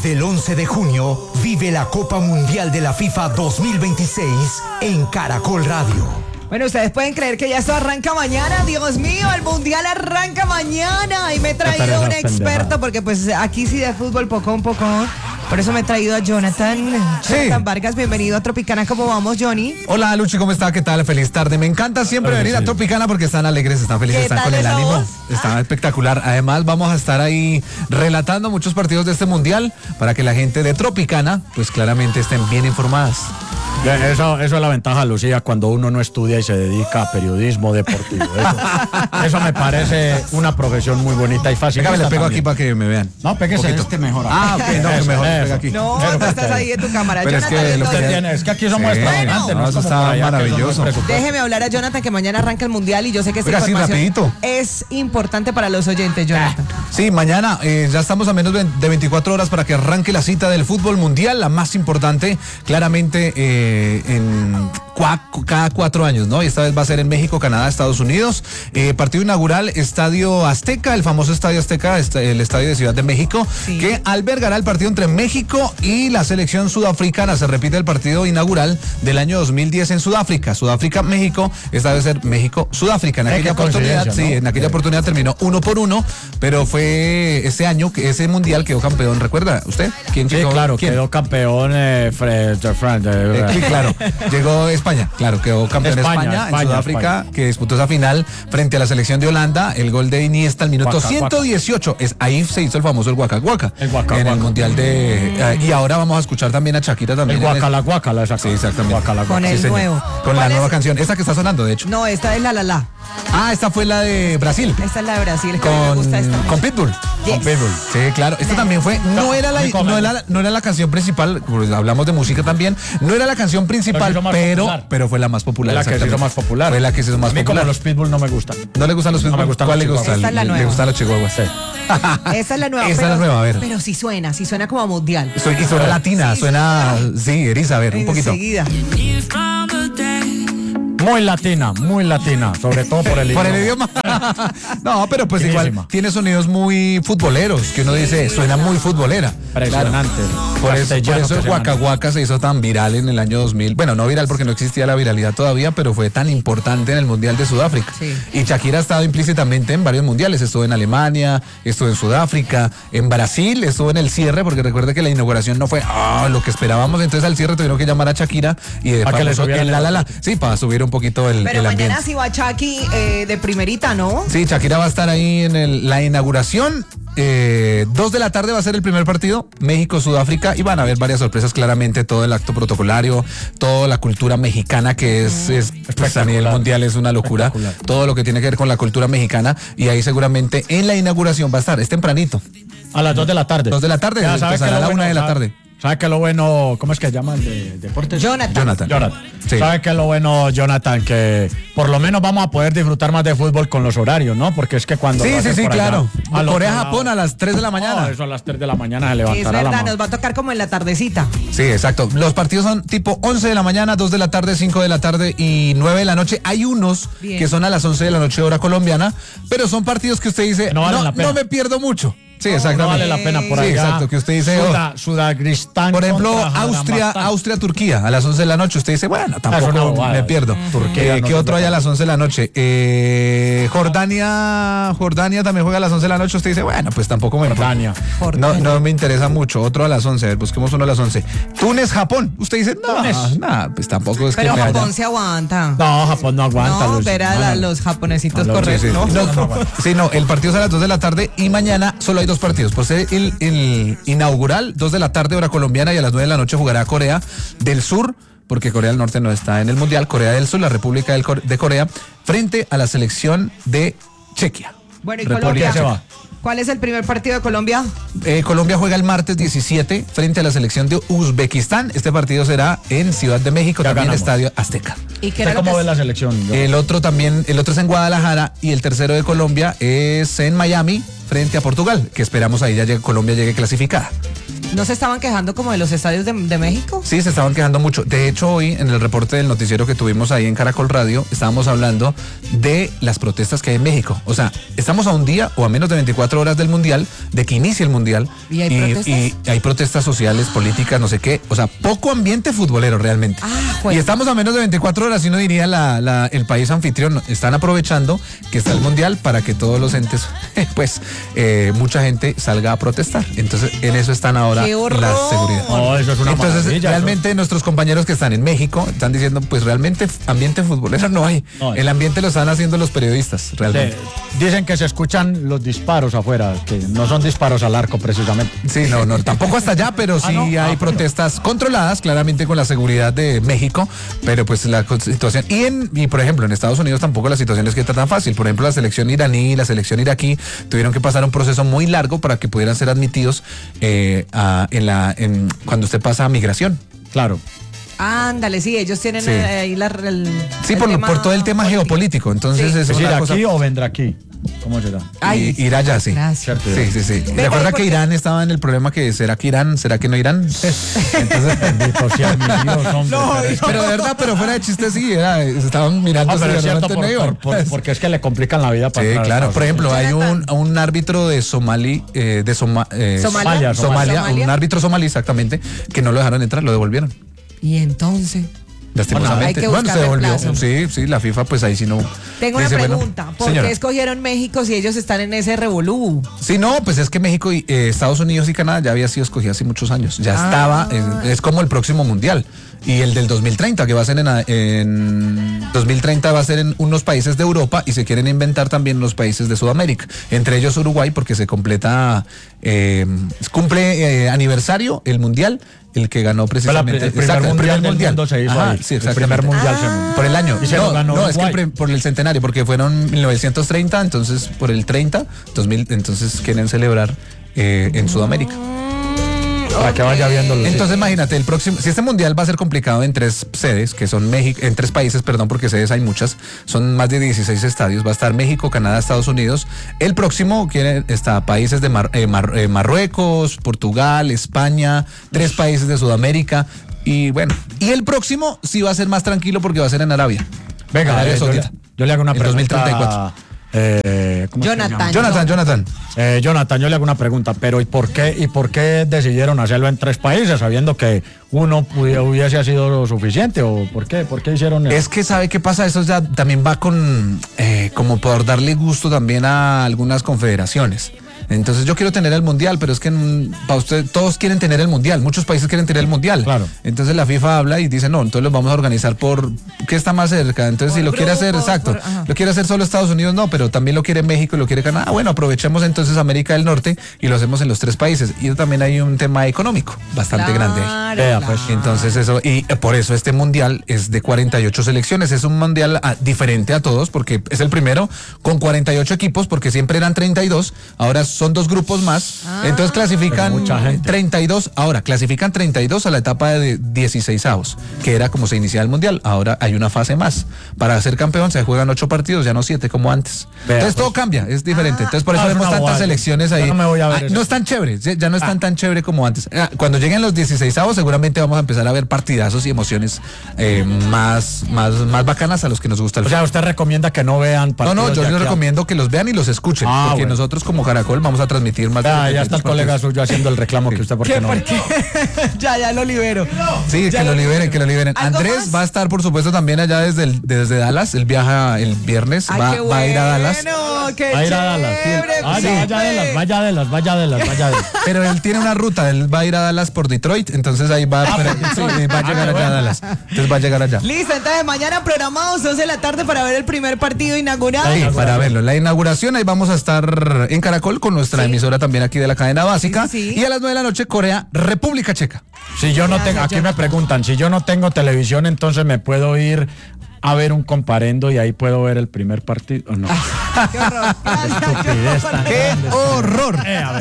Desde el 11 de junio, vive la Copa Mundial de la FIFA 2026 en Caracol Radio. Bueno, ustedes pueden creer que ya esto arranca mañana. Dios mío, el Mundial arranca mañana. Y me he traído un experto, porque pues aquí sí de fútbol poco. Por eso me he traído a Jonathan Vargas. Bienvenido a Tropicana. ¿Cómo vamos, Johnny? Hola, Luchi, ¿cómo está? ¿Qué tal? Feliz tarde. Me encanta siempre venir a Tropicana porque están alegres, están felices, están con el ánimo. Está espectacular. Además, vamos a estar ahí relatando muchos partidos de este Mundial para que la gente de Tropicana, pues claramente estén bien informadas. Eso es la ventaja, Lucía, cuando uno no estudia y se dedica a periodismo deportivo. Eso me parece una profesión muy bonita y fácil. Venga, me le pego aquí para que me vean. No, péguese mejor. Ah, ok, no, que mejor pega aquí. No, tú estás ahí en tu cámara. Pero Jonathan, es que aquí somos extravagantes. No, eso está maravilloso. Déjeme hablar a Jonathan, que mañana arranca el Mundial y yo sé que esta información es importante para los oyentes, Jonathan. Sí, mañana ya estamos a menos de 24 horas para que arranque la cita del fútbol mundial, la más importante, claramente en cada 4 años, ¿no? Y esta vez va a ser en México, Canadá, Estados Unidos. Partido inaugural, Estadio Azteca, el famoso Estadio Azteca, el Estadio de Ciudad de México, que albergará el partido entre México y la selección sudafricana. Se repite el partido inaugural del año 2010 en Sudáfrica. Sudáfrica-México, esta vez ser México-Sudáfrica. En aquella oportunidad, ¿no? En aquella oportunidad terminó 1-1, pero fue ese año que ese mundial quedó campeón. ¿Recuerda usted? ¿Quién quedó? Sí, claro, ¿quién? Quedó campeón claro, llegó España, claro, quedó campeón España en Sudáfrica, que disputó esa final frente a la selección de Holanda. El gol de Iniesta al minuto 118, ahí se hizo el famoso el Waka Waka en el mundial de y ahora vamos a escuchar también a Shakira también. El Guacala Guacala, sí, exactamente. Con el nuevo. Con la nueva canción, esta que está sonando, de hecho. No, esta es la. Ah, esta fue la de Brasil. Esta es la de Brasil. Con Pitbull. Yes. Con Pitbull. Sí, claro. Esta también fue. No era la canción principal. Pues hablamos de música también. No era la canción principal, pero fue la más popular. La que se hizo más popular. Fue la que se hizo más popular. Como los Pitbull no me gustan. ¿No le gustan los Pitbull? No me gustan. ¿Cuál le gusta? Esta es la nueva. Le gustan los chihuahuas. Sí. Esa es la nueva. Esa es la nueva, a ver. Pero sí suena como mundial. Y suena latina, suena. Sí, eriza, a ver, un poquito. Enseguida. Muy latina, sobre todo por el idioma. Por el idioma. No, pero pues igual tiene sonidos muy futboleros, que uno dice, suena muy futbolera. Impresionante. Claro. Por eso el Waka Waka se hizo tan viral en el año 2000. Bueno, no viral porque no existía la viralidad todavía, pero fue tan importante en el Mundial de Sudáfrica. Sí. Y Shakira ha estado implícitamente en varios mundiales. Estuvo en Alemania, estuvo en Sudáfrica, en Brasil, estuvo en el cierre, porque recuerde que la inauguración no fue lo que esperábamos. Entonces al cierre tuvieron que llamar a Shakira y de que le subieran la. Sí, para subir un poquito el Pero ambiente. mañana sí va Shaki de primerita, ¿no? Sí, Shakira va a estar ahí en la inauguración. 2 de la tarde va a ser el primer partido, México-Sudáfrica, y van a haber varias sorpresas, claramente todo el acto protocolario, toda la cultura mexicana que es pues a nivel mundial es una locura, todo lo que tiene que ver con la cultura mexicana, y ahí seguramente en la inauguración va a estar, es tempranito. A las 2 de la tarde. 2 de la tarde, empezará a la 1 de la tarde. ¿Sabe qué es lo bueno? ¿Cómo es que llama el de deportes? Jonathan. Sí. ¿Sabe qué es lo bueno, Jonathan? Que por lo menos vamos a poder disfrutar más de fútbol con los horarios, ¿no? Porque es que cuando... Sí, claro. A Corea-Japón a las 3 de la mañana. Eso a las 3 de la mañana se levantará. Es verdad, nos va a tocar como en la tardecita. Sí, exacto. Los partidos son tipo 11 de la mañana, 2 de la tarde, 5 de la tarde y 9 de la noche. Hay unos que son a las 11 de la noche hora colombiana, pero son partidos que usted dice, no me pierdo mucho. Sí, exactamente. No vale la pena por allá. Sí, exacto, que usted dice... Sudagristán. Por ejemplo, Austria-Turquía a las 11 de la noche. Usted dice, bueno, tampoco me pierdo. ¿Qué otro hay a las 11 de la noche? Jordania también juega a las 11 de la noche. Usted dice, bueno, pues tampoco me Jordania. No me interesa mucho. Otro a las 11. A ver, busquemos uno a las 11. Túnez-Japón. Usted dice, no, pues tampoco es que pero me Japón haya... se aguanta. No, Japón no aguanta. No, ver a los japonesitos correr. Sí, no, el partido es a las 2 de la tarde y mañana solo hay 2 partidos. Por ser el inaugural, 2 de la tarde hora colombiana, y a las 9 de la noche jugará Corea del Sur, porque Corea del Norte no está en el Mundial. Corea del Sur, la República de Corea, frente a la selección de Chequia. Bueno, ¿y Colombia? ¿Cuál es el primer partido de Colombia? Colombia juega el martes 17 frente a la selección de Uzbekistán. Este partido será en Ciudad de México, también en Estadio Azteca. ¿Y cómo ve la selección? El otro es en Guadalajara, y el tercero de Colombia es en Miami frente a Portugal, que esperamos ahí Colombia llegue clasificada. ¿No se estaban quejando como de los estadios de México? Sí, se estaban quejando mucho. De hecho, hoy en el reporte del noticiero que tuvimos ahí en Caracol Radio, estábamos hablando de las protestas que hay en México. O sea, estamos a un día o a menos de 24 horas del Mundial, de que inicie el Mundial. ¿Y hay protestas? Y hay protestas sociales, políticas, no sé qué. O sea, poco ambiente futbolero realmente. Pues. Y estamos a menos de 24 horas, y uno diría el país anfitrión. Están aprovechando que está el Mundial para que todos los entes, pues, mucha gente salga a protestar. Entonces, en eso están ahora ¡Qué horror! la seguridad. No, eso es una Entonces, maravilla, realmente eso. nuestros compañeros que están en México están diciendo, pues realmente ambiente futbolero no hay. No hay. El ambiente lo están haciendo los periodistas, realmente. Dicen que se escuchan los disparos afuera, que no son disparos al arco precisamente. Sí, no, tampoco hasta allá, pero sí no. hay protestas controladas, claramente con la seguridad de México, pero pues la situación, y por ejemplo, en Estados Unidos tampoco la situación es que está tan fácil. Por ejemplo, la selección iraní y la selección iraquí tuvieron que pasar un proceso muy largo para que pudieran ser admitidos cuando usted pasa a migración. Claro. Ándale, sí, ellos tienen Sí. ahí Sí, el por tema todo el tema político. geopolítico. Entonces Sí. es ¿Es ir una cosa. aquí o vendrá aquí? ¿Cómo será? Ay, Ir allá, sí. gracias. Sí. Venga, Recuerda ¿y por que qué? Irán estaba en el problema que será que Irán, será que no Irán. Entonces, Bendito sea mi Dios, hombre. pero de verdad, pero fuera de chiste sí, se estaban mirando. No, pero si es cierto, realmente no iban. porque es que le complican la vida para Sí, entrar a claro. Estados Por ejemplo, Unidos. hay un árbitro de Somalia, Somalia. un árbitro somalí exactamente, que no lo dejaron entrar, lo devolvieron. Y entonces, Lastimosamente. hay que Bueno, buscar se devolvió. reemplazo. Sí, la FIFA pues ahí sí no. tengo una dice, bueno, pregunta. ¿Por señora. qué escogieron México si ellos están en ese revolú? Sí, no, pues es que México y Estados Unidos y Canadá ya había sido escogido hace muchos años. Ya estaba, es como el próximo mundial. Y el del 2030, que va a ser en 2030 va a ser en unos países de Europa, y se quieren inventar también los países de Sudamérica. Entre ellos Uruguay, porque se completa, cumple aniversario el mundial, el que ganó precisamente. El primer mundial del mundo se hizo ahí. Sí, el exactamente. primer mundial se Por el año. Y se lo ganó no, es que Uruguay. por el centenario, porque fueron 1930, entonces por el 30, 2000, entonces quieren celebrar en Sudamérica. Para que vaya viendo los Entonces imagínate, el próximo, si este mundial va a ser complicado en 3 sedes, que son México, en 3 países, perdón, porque sedes hay muchas, son más de 16 estadios, va a estar México, Canadá, Estados Unidos. El próximo está países de Marruecos, Portugal, España, 3 países de Sudamérica, y bueno, y el próximo sí va a ser más tranquilo porque va a ser en Arabia. Venga, Arabia Saudita. yo le hago una En pregunta. 2034. ¿Cómo se llama? Jonathan. Jonathan, yo le hago una pregunta, pero ¿y por qué decidieron hacerlo en 3 países, sabiendo que uno hubiese sido suficiente? ¿O por qué hicieron eso? Es que ¿sabe qué pasa? Eso ya también va con como por darle gusto también a algunas confederaciones. Entonces yo quiero tener el mundial, pero es que para usted todos quieren tener el mundial, muchos países quieren tener el mundial. Claro. Entonces la FIFA habla y dice, no, entonces los vamos a organizar por ¿qué está más cerca? Entonces si lo quiere hacer, exacto, lo quiere hacer solo Estados Unidos, no, pero también lo quiere México y lo quiere Canadá. Bueno, aprovechemos entonces América del Norte y lo hacemos en los 3 países. Y también hay un tema económico bastante grande ahí. Vea, pues. Entonces eso, y por eso este mundial es de 48 selecciones, es un mundial diferente a todos, porque es el primero con 48 equipos, porque siempre eran 32, ahora son 2 grupos más, entonces clasifican mucha gente. 32, ahora clasifican 32 a la etapa de 16avos, que era como se iniciaba el mundial. Ahora hay una fase más, para ser campeón se juegan 8 partidos, ya no 7 como antes. Vea, Entonces pues. todo cambia, es diferente, entonces por eso es vemos una tantas bobada. selecciones ahí. Yo no me voy a ver eso. No están chéveres, ya no están tan chévere como antes. Cuando lleguen los 16avos seguramente vamos a empezar a ver partidazos y emociones más bacanas a los que nos gusta el O sea, usted recomienda que no vean partidos. no, yo de les aquí a- recomiendo que los vean y los escuchen, porque bueno. nosotros como Caracol vamos a transmitir más. Ya está el colega suyo haciendo el reclamo que usted, ¿por qué no? ¿Por qué? ya lo libero. Sí, Ya que lo liberen, que lo liberen. ¿Algo Andrés más? va a estar, por supuesto, también allá desde Dallas. Él viaja el viernes, Ay, va, qué va a ir a Dallas. bueno, qué Va a ir a Dallas. Sí. chévere, Vaya de las. Pero él tiene una ruta, él va a ir a Dallas por Detroit, entonces ahí va, va a llegar allá a Dallas. Entonces va a llegar allá. Listo, entonces mañana programados 12 de la tarde para ver el primer partido inaugural. Sí, para verlo. La inauguración, ahí vamos a estar en Caracol con nuestra emisora también aquí de la cadena básica. Sí. Y a las 9 de la noche, Corea, República Checa. Si yo no Gracias, tengo, aquí Jonathan. me preguntan, si yo no tengo televisión, entonces me puedo ir a ver un comparendo y ahí puedo ver el primer partido. ¿O no? Qué horror. Gracias, Estupidez tan Jonathan. ¡Qué horror! A ver.